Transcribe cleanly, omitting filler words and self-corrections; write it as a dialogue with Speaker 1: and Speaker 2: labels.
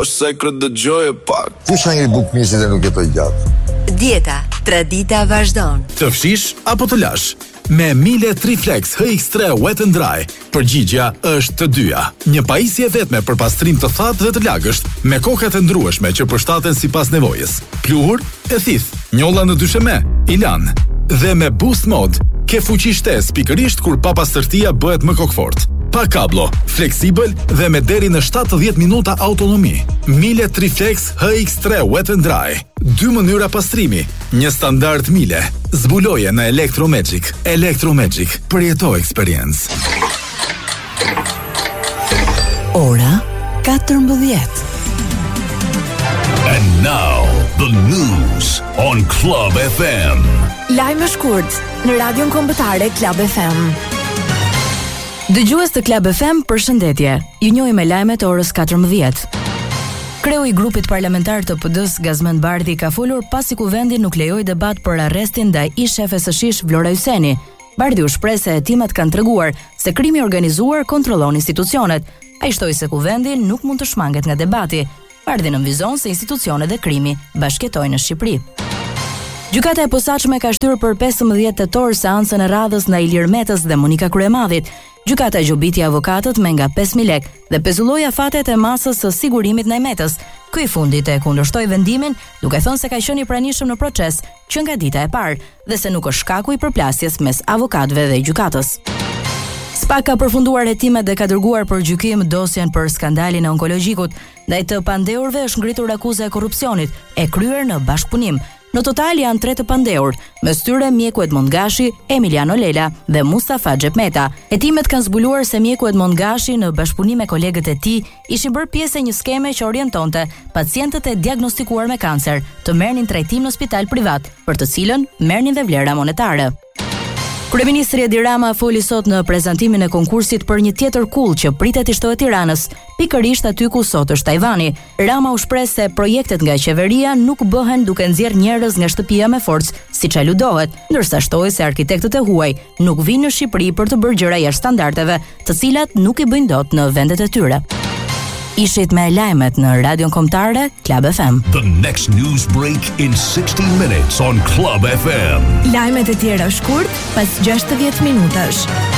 Speaker 1: sekret dëgjoje pak.
Speaker 2: Ti shangri bukmisit e nuk jetoj gjatë.
Speaker 3: Dieta, tradita vazhdon.
Speaker 4: Të fshish apo të lash? Me Mile Triflex HX3 Wet and Dry, përgjigjja është të dyja. Një pajisje vetme për pastrim të thatë dhe të lagësht, me kokat e ndrueshme që përshtaten sipas nevojës. Pluhur e thith, njolla në dysheme, ilan. Dhe me Boost Mode, ke fuqi shtesë pikërisht kur papastërtia bëhet më kokfort. Pa kablo, fleksibël dhe me deri në 70 minuta autonomi. Mile Triflex HX3 Wet and Dry. 2 mënyra pastrimi, një standard Mile. Zbuloje në Electromagic. Electromagic, përjeto experience.
Speaker 3: Ora 14.
Speaker 5: And now, the news on Club FM.
Speaker 6: Lajme shkurt në radion kombëtare Club FM. Dëgjues të Club FM, përshëndetje. Ju njohim me lajmet e orës 14. Kreu i grupit parlamentar të PD-s Gazmend Bardhi ka folur pasi kuvendi nuk lejoi debat për arrestin ndaj ish shefes së SHISH Vlora Hyseni. Bardhi u shpreh se hetimet kanë treguar se krimi i organizuar kontrollon institucionet. Ai shtoi se kuvendi nuk mund të shmanget nga debati. Bardhi nënvizon se institucionet dhe krimi bashkëtojnë në Shqipëri. Gjykata e posaçme ka shtyrë për 15 tetor seancën e radhës ndaj Ilir Metës dhe Monika Kryemadhit. Gjykata gjobiti avokatët me nga 5.000 lek dhe pezulloi afatet e masës së sigurimit ndaj Metës. Ky i fundit e kundërshtoi vendimin, duke thënë se ka qenë i pranishëm në proces që nga dita e parë dhe se nuk është shkaku i përplasjes mes avokatëve dhe gjykatës. SPA ka përfunduar hetimet dhe ka dërguar për gjykim dosjen për skandalin e onkologjikut. Ndaj të pandeurve është ngritur akuza e korrupsionit, e kryer në bashkëpunim. Në total janë 3 të pandehur, mes tyre mjeku Edmond Gashi, Emiliano Lela dhe Mustafa Xhepmeta. Hetimet kanë zbuluar se mjeku Edmond Gashi në bashkëpunim me kolegët e tij ishin bërë pjesë e një skeme që orientonte pacientët e diagnostikuar me kancer të merrnin trajtim në spital privat, për të cilën merrnin dhe vlera monetare. Kryeministri Edi Rama foli sot në prezantimin e konkursit për një tjetër kull që pritet i shtohet Tiranës, pikërisht aty ku sot është Tajvani. Rama u shpreh se projektet nga qeveria nuk bëhen duke nxjerrë njerëz nga shtëpia me forcë, siç aludohet, ndërsa shtoi se arkitektët e huaj nuk vinë në Shqipëri për të bërë gjëra jashtë standardeve, të cilat nuk i bëjnë dot në vendet e tyre. Ishit me lajmet në radion kombëtare Club FM.
Speaker 5: The next news break in 60 minutes on Club FM.
Speaker 6: Lajmet e tjera shkurt pas 60 minutash.